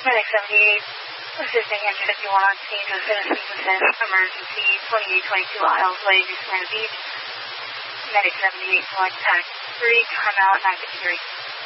Medic 78, assisting M51 on scene to a citizen's assist, emergency 2822 Isles Way, New Smyrna Beach. Medic 78, contact 3, timeout 953.